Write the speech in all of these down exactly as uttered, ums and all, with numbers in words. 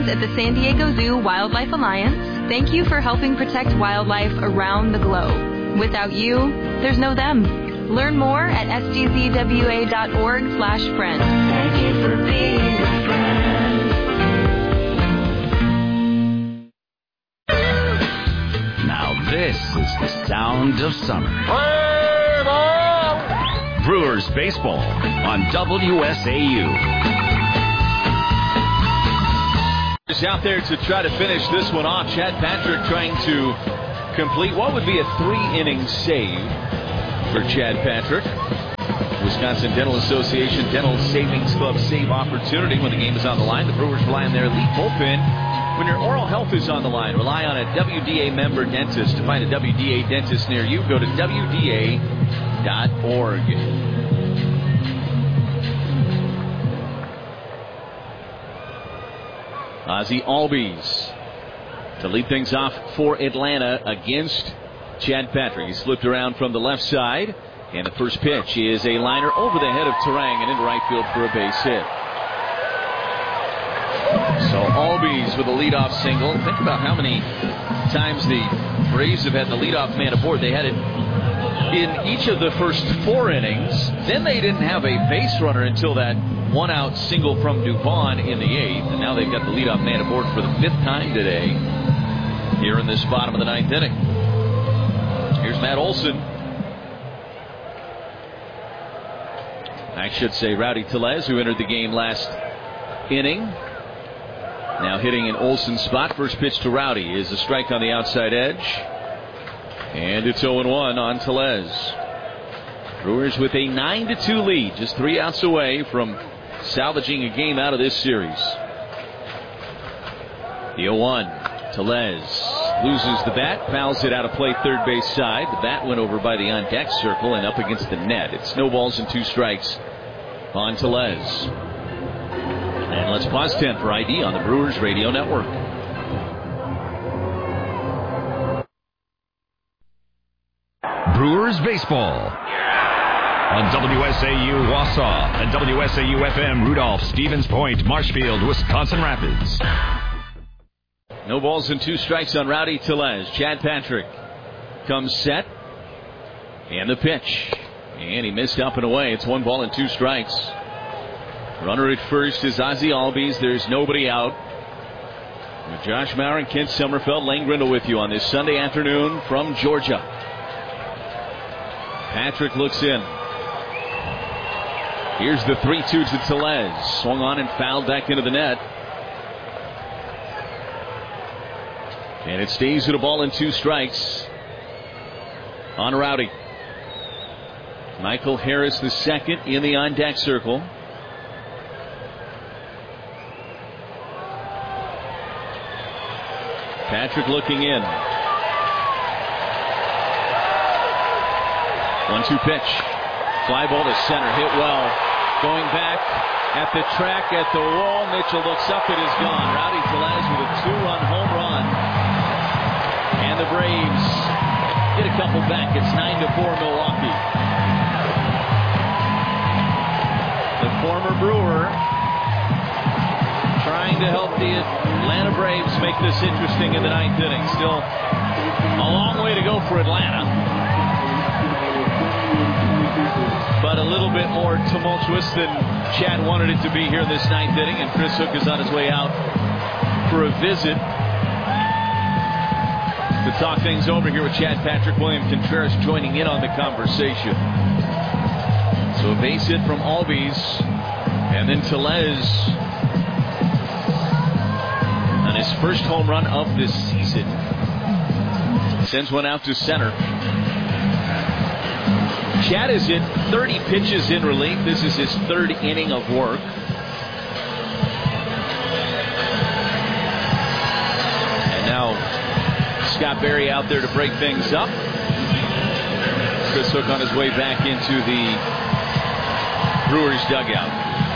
At the San Diego Zoo Wildlife Alliance, thank you for helping protect wildlife around the globe. Without you, there's no them. Learn more at s d z w a dot org slash friend. Thank you for being a friend. Now this is the sound of summer. Brewers baseball on W S A U. Is out there to try to finish this one off. Chad Patrick trying to complete what would be a three-inning save for Chad Patrick. Wisconsin Dental Association Dental Savings Club save opportunity when the game is on the line. The Brewers rely on their elite bullpen. When your oral health is on the line, rely on a W D A member dentist. To find a W D A dentist near you, go to W D A dot org. Ozzie Albies to lead things off for Atlanta against Chad Patrick. He slipped around from the left side, and the first pitch is a liner over the head of Terang and into right field for a base hit. So Albies with a leadoff single. Think about how many times the Braves have had the leadoff man aboard. They had it in each of the first four innings. Then they didn't have a base runner until that one-out single from Dubon in the eighth. And now they've got the leadoff man aboard for the fifth time today here in this bottom of the ninth inning. Here's Matt Olson. I should say Rowdy Tellez, who entered the game last inning. Now hitting in Olson's spot. First pitch to Rowdy is a strike on the outside edge. And it's oh and one on Tellez. Brewers with a nine to two lead. Just three outs away from salvaging a game out of this series. The oh one. Tellez loses the bat. Fouls it out of play third base side. The bat went over by the on-deck circle and up against the net. It's no balls and two strikes on Tellez. And let's pause ten for I D on the Brewers Radio Network. Brewers baseball on W S A U Wausau and W S A U F M Rudolph, Stevens Point, Marshfield, Wisconsin Rapids. No balls and two strikes on Rowdy Tellez. Chad Patrick comes set. And the pitch. And he missed up and away. It's one ball and two strikes. Runner at first is Ozzie Albies. There's nobody out. With Josh Maurer and Kent Sommerfeld, Lane Grindle with you on this Sunday afternoon from Georgia. Patrick looks in. Here's the three two to Tellez. Swung on and fouled back into the net. And it stays at a ball and two strikes on Rowdy. Michael Harris the second in the on-deck circle. Patrick looking in. one two pitch. Fly ball to center. Hit well. Going back at the track, at the wall. Mitchell looks up. It is gone. Rowdy Tellez with a two-run home run. And the Braves get a couple back. It's nine to four Milwaukee. The former Brewer trying to help the Atlanta Braves make this interesting in the ninth inning. Still a long way to go for Atlanta, but a little bit more tumultuous than Chad wanted it to be here in this ninth inning. And Chris Hook is on his way out for a visit to talk things over here with Chad Patrick. William Contreras joining in on the conversation. So a base hit from Albies, and then Tellez on his first home run of this season sends one out to center. Chad is hit thirty pitches in relief. This is his third inning of work. And now Scott Berry out there to break things up. Chris Hook on his way back into the Brewers dugout.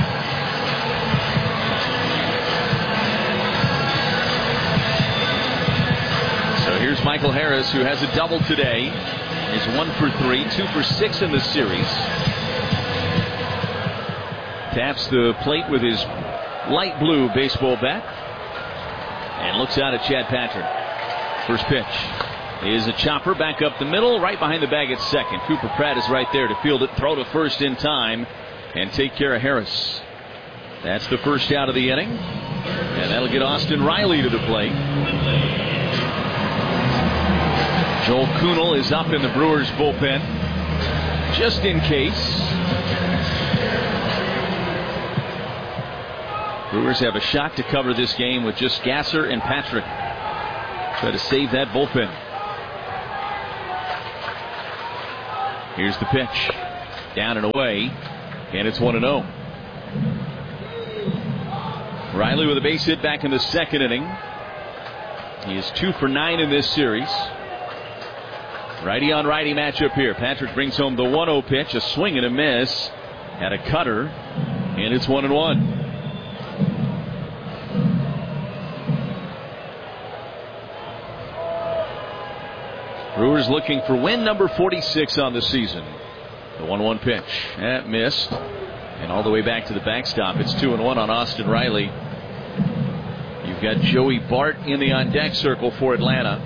So here's Michael Harris, who has a double today. Is one for three, two for six in the series. Taps the plate with his light blue baseball bat. and looks out at Chad Patrick. First pitch is a chopper back up the middle, right behind the bag at second. Cooper Pratt is right there to field it, throw to first in time, and take care of Harris. That's the first out of the inning, and that'll get Austin Riley to the plate. Joel Kuhnel is up in the Brewers bullpen, just in case. Brewers have a shot to cover this game with just Gasser and Patrick. Try to save that bullpen. Here's the pitch. Down and away. And it's one and oh. Riley with a base hit back in the second inning. He is two for nine in this series. Righty on righty matchup here. Patrick brings home the one oh pitch. A swing and a miss. At a cutter. And it's one and one. Brewers looking for win number forty-six on the season. The one one pitch. That missed. And all the way back to the backstop. It's two and one on Austin Riley. You've got Joey Bart in the on deck circle for Atlanta.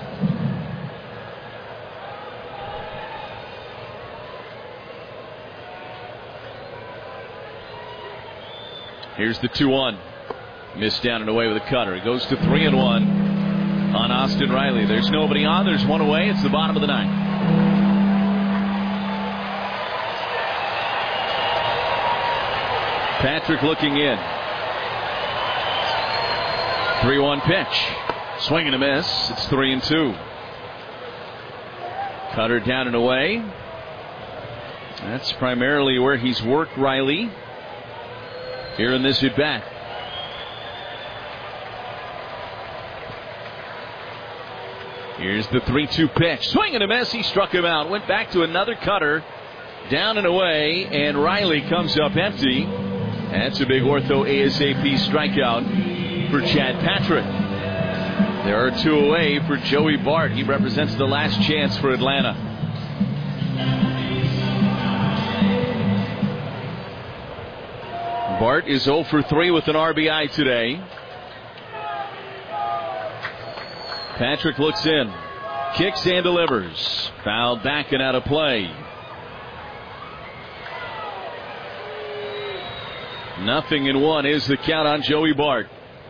Here's the two one. Missed down and away with a cutter. It goes to three and one. On Austin Riley. There's nobody on. There's one away. It's the bottom of the ninth. Patrick looking in. three one pitch. Swing and a miss. It's three and two. Cutter down and away. That's primarily where he's worked Riley here in this at bat. Here's the three two pitch. Swing and a miss. He struck him out. Went back to another cutter. Down and away. And Riley comes up empty. That's a big ortho ASAP strikeout for Chad Patrick. There are two away for Joey Bart. He represents the last chance for Atlanta. Bart is oh for three with an R B I today. Patrick looks in, kicks and delivers. Fouled back and out of play. Nothing in one is the count on Joey Bart.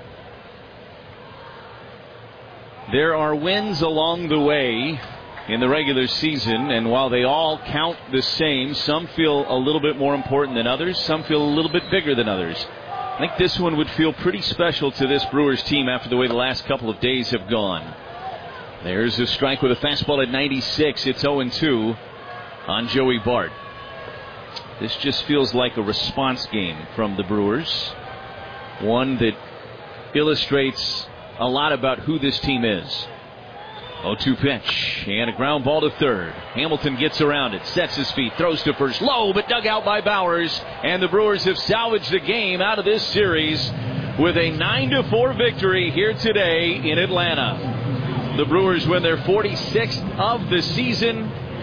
There are wins along the way in the regular season, and while they all count the same, some feel a little bit more important than others. Some feel a little bit bigger than others. I think this one would feel pretty special to this Brewers team after the way the last couple of days have gone. There's a strike with a fastball at ninety-six. It's oh and two on Joey Bart. This just feels like a response game from the Brewers. One that illustrates a lot about who this team is. oh two pitch and a ground ball to third. Hamilton gets around it, sets his feet, throws to first, low but dug out by Bowers, and the Brewers have salvaged the game out of this series with a nine to four victory here today in Atlanta. The Brewers win their forty-sixth of the season,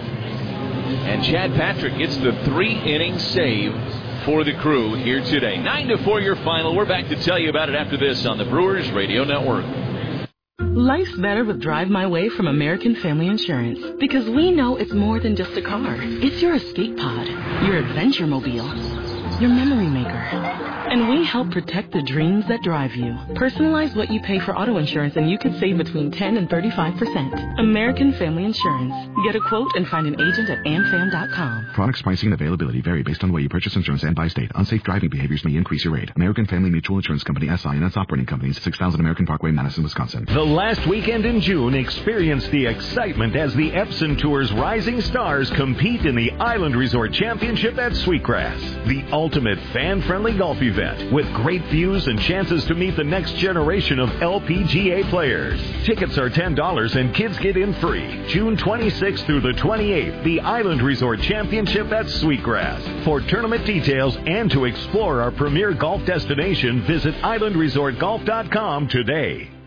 and Chad Patrick gets the three-inning save for the crew here today. nine to four your final. We're back to tell you about it after this on the Brewers Radio Network. Life's better with Drive My Way from American Family Insurance, because we know it's more than just a car. It's your escape pod, your adventure mobile, your memory maker. And we help protect the dreams that drive you. Personalize what you pay for auto insurance and you could save between ten and thirty-five percent. American Family Insurance. Get a quote and find an agent at amfam dot com. Products, pricing, and availability vary based on the way you purchase insurance and by state. Unsafe driving behaviors may increase your rate. American Family Mutual Insurance Company, S I and its operating companies, six thousand American Parkway, Madison, Wisconsin. The last weekend in June, experience the excitement as the Epson Tour's rising stars compete in the Island Resort Championship at Sweetgrass. The ultimate fan-friendly golf event with great views and chances to meet the next generation of L P G A players. Tickets are ten dollars and kids get in free. June twenty-sixth through the twenty-eighth, the Island Resort Championship at Sweetgrass. For tournament details and to explore our premier golf destination, visit island resort golf dot com today.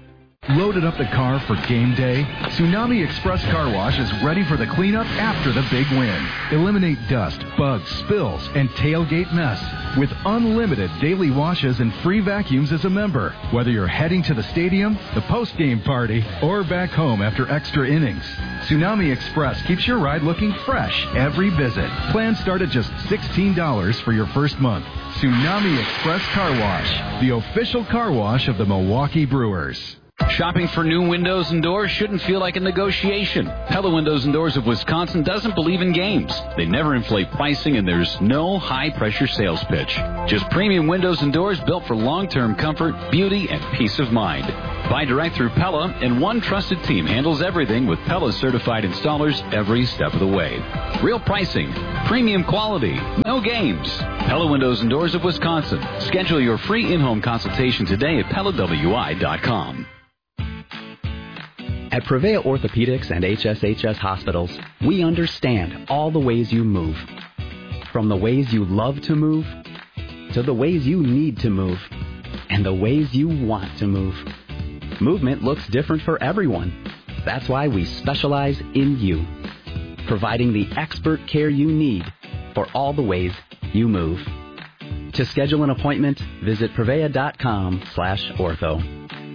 Loaded up the car for game day? Tsunami Express Car Wash is ready for the cleanup after the big win. Eliminate dust, bugs, spills, and tailgate mess with unlimited daily washes and free vacuums as a member. Whether you're heading to the stadium, the post-game party, or back home after extra innings, Tsunami Express keeps your ride looking fresh every visit. Plans start at just sixteen dollars for your first month. Tsunami Express Car Wash, the official car wash of the Milwaukee Brewers. Shopping for new windows and doors shouldn't feel like a negotiation. Pella Windows and Doors of Wisconsin doesn't believe in games. They never inflate pricing, and there's no high-pressure sales pitch. Just premium windows and doors built for long-term comfort, beauty, and peace of mind. Buy direct through Pella, and one trusted team handles everything with Pella certified installers every step of the way. Real pricing, premium quality, no games. Pella Windows and Doors of Wisconsin. Schedule your free in-home consultation today at Pella W I dot com. At Prevea Orthopedics and H S H S Hospitals, we understand all the ways you move. From the ways you love to move, to the ways you need to move, and the ways you want to move. Movement looks different for everyone. That's why we specialize in you, providing the expert care you need for all the ways you move. To schedule an appointment, visit Prevea dot com slash ortho.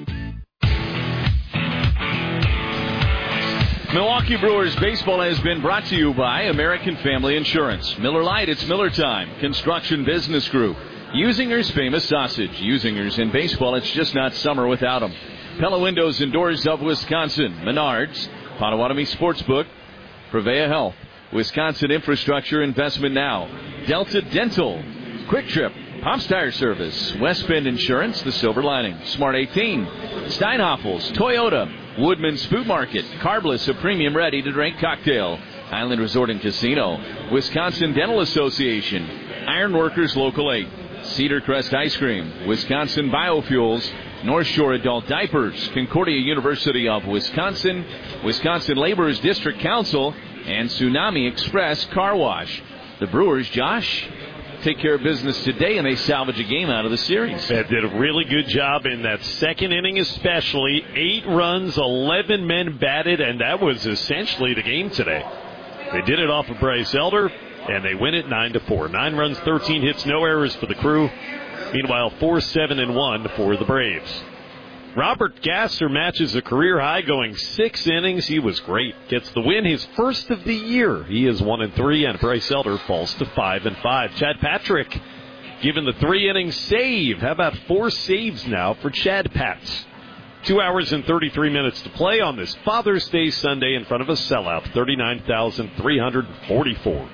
Milwaukee Brewers baseball has been brought to you by American Family Insurance. Miller Lite, it's Miller time. Construction Business Group. Usinger's famous sausage. Usinger's in baseball, it's just not summer without them. Pella Windows and Doors of Wisconsin. Menards. Potawatomi Sportsbook. Prevea Health. Wisconsin Infrastructure Investment Now. Delta Dental. Quick Trip. Pops Tire Service. West Bend Insurance. The Silver Lining. Smart eighteen. Steinhoffels. Toyota. Woodman's Food Market, Carbliss, a premium ready-to-drink cocktail. Island Resort and Casino. Wisconsin Dental Association. Ironworkers Local eight. Cedar Crest Ice Cream. Wisconsin Biofuels. North Shore Adult Diapers. Concordia University of Wisconsin. Wisconsin Laborers District Council. And Tsunami Express Car Wash. The Brewers, Josh, take care of business today, and they salvage a game out of the series. They did a really good job in that second inning especially. Eight runs, eleven men batted, and that was essentially the game today. They did it off of Bryce Elder, and they win it nine to four. Nine runs, thirteen hits, no errors for the Crew. Meanwhile, four, seven, and one for the Braves. Robert Gasser matches a career high, going six innings. He was great. Gets the win, his first of the year. He is one and three, and Bryce Elder falls to five and five. Chad Patrick given the three inning save. How about four saves now for Chad Pats? Two hours and thirty-three minutes to play on this Father's Day Sunday in front of a sellout, thirty-nine thousand three hundred forty-four.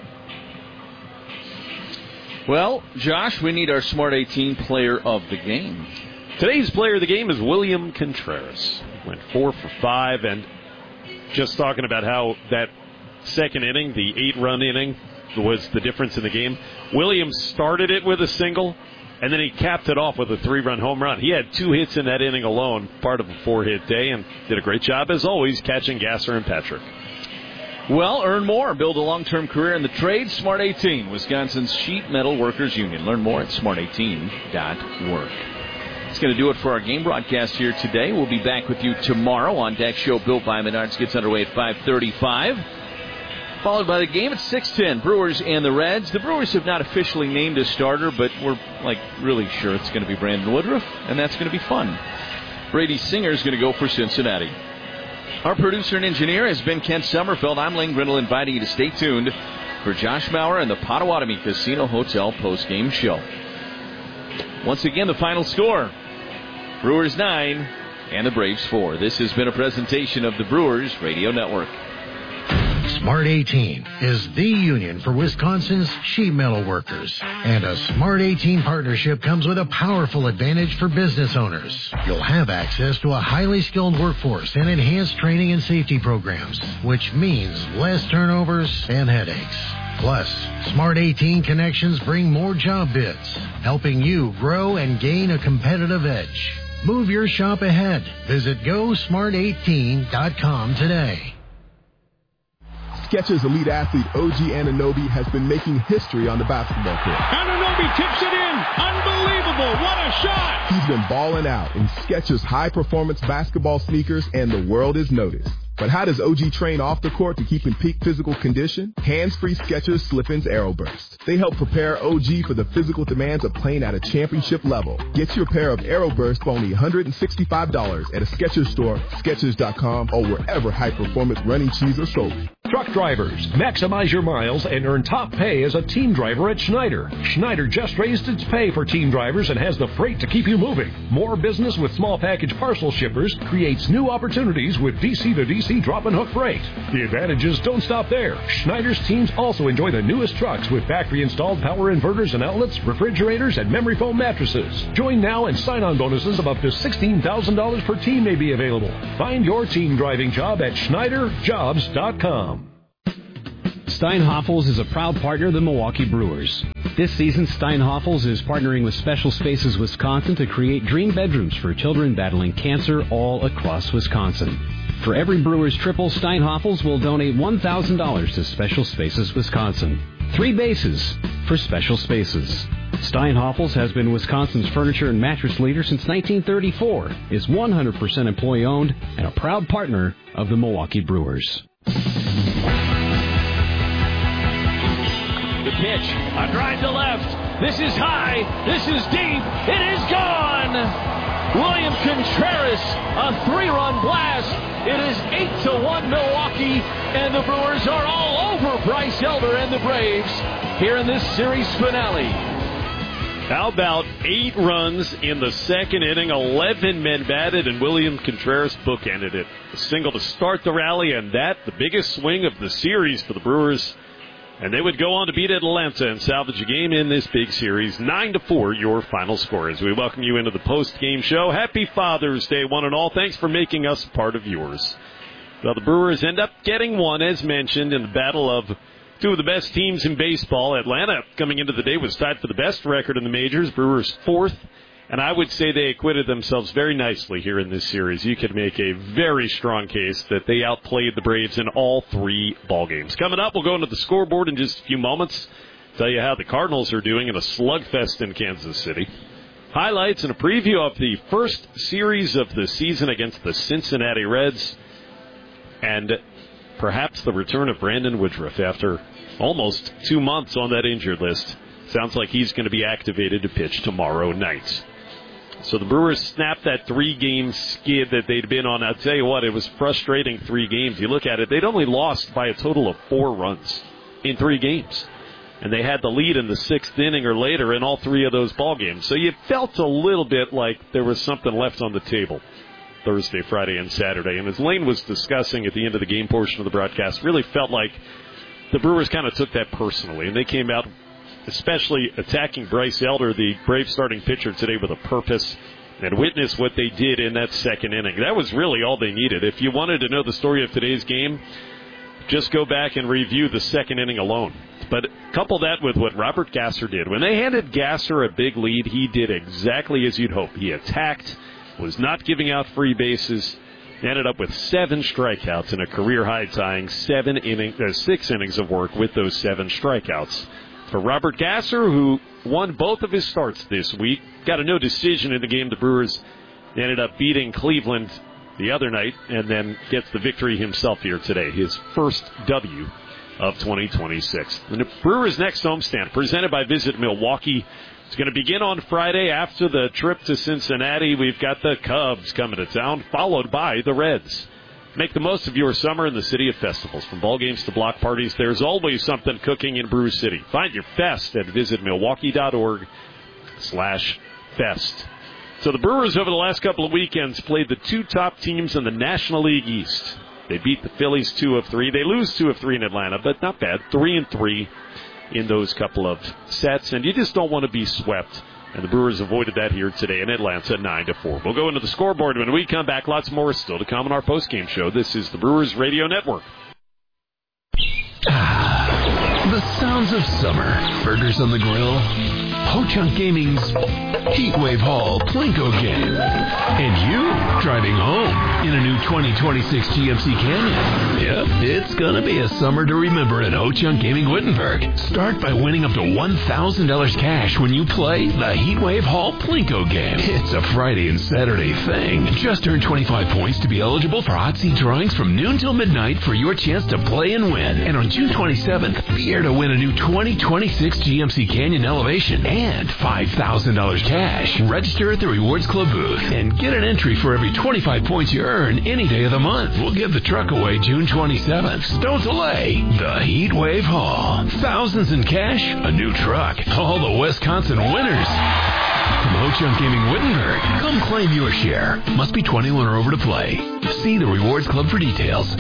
Well, Josh, we need our Smart eighteen player of the game. Today's player of the game is William Contreras. Went four for five, and just talking about how that second inning, the eight-run inning, was the difference in the game. Williams started it with a single, and then he capped it off with a three-run home run. He had two hits in that inning alone, part of a four-hit day, and did a great job, as always, catching Gasser and Patrick. Well, earn more. Build a long-term career in the trade. Smart eighteen, Wisconsin's Sheet Metal Workers Union. Learn more at smart eighteen dot work. That's going to do it for our game broadcast here today. We'll be back with you tomorrow on Deck Show Built by Menards gets underway at five thirty-five. Followed by the game at six ten, Brewers and the Reds. The Brewers have not officially named a starter, but we're like really sure it's going to be Brandon Woodruff, and that's going to be fun. Brady Singer is going to go for Cincinnati. Our producer and engineer has been Kent Sommerfeld. I'm Lane Grindle, inviting you to stay tuned for Josh Maurer and the Potawatomi Casino Hotel postgame show. Once again, the final score. Brewers nine and the Braves four. This has been a presentation of the Brewers Radio Network. Smart eighteen is the union for Wisconsin's sheet metal workers. And a Smart eighteen partnership comes with a powerful advantage for business owners. You'll have access to a highly skilled workforce and enhanced training and safety programs, which means less turnovers and headaches. Plus, Smart eighteen connections bring more job bids, helping you grow and gain a competitive edge. Move your shop ahead. Visit go smart eighteen dot com today. Skechers elite athlete O G Anunoby has been making history on the basketball court. Anunoby tips it in. Unbelievable. What a shot. He's been balling out in Skechers high-performance basketball sneakers, and the world is noticed. But how does O G train off the court to keep in peak physical condition? Hands-free Skechers Slip-ins Aeroburst. They help prepare O G for the physical demands of playing at a championship level. Get your pair of Aeroburst for only one hundred sixty-five dollars at a Skechers store, Skechers dot com, or wherever high-performance running shoes are sold. Truck drivers, maximize your miles and earn top pay as a team driver at Schneider. Schneider just raised its pay for team drivers and has the freight to keep you moving. More business with small package parcel shippers creates new opportunities with D C to D C drop and hook freight. The advantages don't stop there. Schneider's teams also enjoy the newest trucks with factory-installed power inverters and outlets, refrigerators, and memory foam mattresses. Join now and sign-on bonuses of up to sixteen thousand dollars per team may be available. Find your team driving job at Schneider Jobs dot com. Steinhoffels is a proud partner of the Milwaukee Brewers. This season, Steinhoffels is partnering with Special Spaces Wisconsin to create dream bedrooms for children battling cancer all across Wisconsin. For every Brewers triple, Steinhoffels will donate one thousand dollars to Special Spaces Wisconsin. Three bases for Special Spaces. Steinhoffels has been Wisconsin's furniture and mattress leader since nineteen thirty-four, is one hundred percent employee-owned, and a proud partner of the Milwaukee Brewers. The pitch, a drive to left. This is high. This is deep. It is gone. William Contreras, a three-run blast. It is eight to one Milwaukee, and the Brewers are all over Bryce Elder and the Braves here in this series finale. How about eight runs in the second inning, eleven men batted, and William Contreras bookended it. A single to start the rally, and that the biggest swing of the series for the Brewers. And they would go on to beat Atlanta and salvage a game in this big series. nine to four, your final score. As we welcome you into the post-game show. Happy Father's Day, one and all. Thanks for making us part of yours. Well, the Brewers end up getting one, as mentioned, in the battle of two of the best teams in baseball. Atlanta, coming into the day, was tied for the best record in the majors. Brewers fourth. And I would say they acquitted themselves very nicely here in this series. You could make a very strong case that they outplayed the Braves in all three ball games. Coming up, we'll go into the scoreboard in just a few moments. Tell you how the Cardinals are doing in a slugfest in Kansas City. Highlights and a preview of the first series of the season against the Cincinnati Reds. And perhaps the return of Brandon Woodruff after almost two months on that injured list. Sounds like he's going to be activated to pitch tomorrow night. So the Brewers snapped that three-game skid that they'd been on. I'll tell you what, it was frustrating three games. You look at it, they'd only lost by a total of four runs in three games. And they had the lead in the sixth inning or later in all three of those ball games. So you felt a little bit like there was something left on the table Thursday, Friday, and Saturday. And as Lane was discussing at the end of the game portion of the broadcast, really felt like the Brewers kind of took that personally. And they came out especially attacking Bryce Elder, the Braves starting pitcher today, with a purpose, and witness what they did in that second inning. That was really all they needed. If you wanted to know the story of today's game, just go back and review the second inning alone. But couple that with what Robert Gasser did. When they handed Gasser a big lead, he did exactly as you'd hope. He attacked, was not giving out free bases, ended up with seven strikeouts and a career-high tying seven inning, uh, six innings of work with those seven strikeouts. For Robert Gasser, who won both of his starts this week, got a no decision in the game. The Brewers ended up beating Cleveland the other night and then gets the victory himself here today, his first W of twenty twenty-six. And the Brewers' next homestand, presented by Visit Milwaukee, it's going to begin on Friday after the trip to Cincinnati. We've got the Cubs coming to town, followed by the Reds. Make the most of your summer in the city of festivals. From ball games to block parties, there's always something cooking in Brew City. Find your fest at visitmilwaukee.org slash fest. So the Brewers over the last couple of weekends played the two top teams in the National League East. They beat the Phillies two of three. They lose two of three in Atlanta, but not bad. Three and three in those couple of sets, and you just don't want to be swept. And the Brewers avoided that here today in Atlanta, nine to four. We'll go into the scoreboard when we come back. Lots more still to come on our postgame show. This is the Brewers Radio Network. Ah, the sounds of summer. Burgers on the grill, Ho-Chunk Gaming's Heatwave Hall Plinko game. And you driving home in a new twenty twenty-six G M C Canyon. Yep, it's gonna be a summer to remember at Ho-Chunk Gaming Wittenberg. Start by winning up to one thousand dollars cash when you play the Heatwave Hall Plinko game. It's a Friday and Saturday thing. Just earn twenty-five points to be eligible for hot seat drawings from noon till midnight for your chance to play and win. And on June twenty-seventh, be here to win a new twenty twenty-six G M C Canyon Elevation and five thousand dollars cash. Register at the Rewards Club booth and get an entry for every twenty-five points you earn any day of the month. We'll give the truck away June twenty-seventh. So don't delay. The Heatwave Hall. Thousands in cash, a new truck. All the Wisconsin winners. From Ho-Chunk Gaming Wittenberg, come claim your share. Must be twenty-one or over to play. See the Rewards Club for details.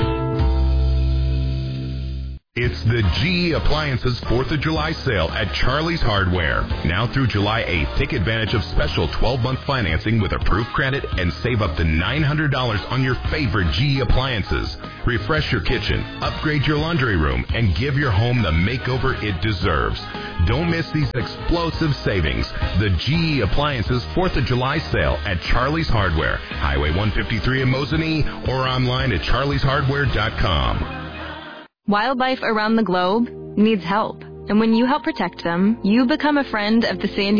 It's the G E Appliances fourth of July sale at Charlie's Hardware. Now through July eighth, take advantage of special twelve-month financing with approved credit and save up to nine hundred dollars on your favorite G E appliances. Refresh your kitchen, upgrade your laundry room, and give your home the makeover it deserves. Don't miss these explosive savings. The G E Appliances fourth of July sale at Charlie's Hardware, Highway one fifty-three in Mosinee, or online at charlies hardware dot com. Wildlife around the globe needs help. And when you help protect them, you become a friend of the San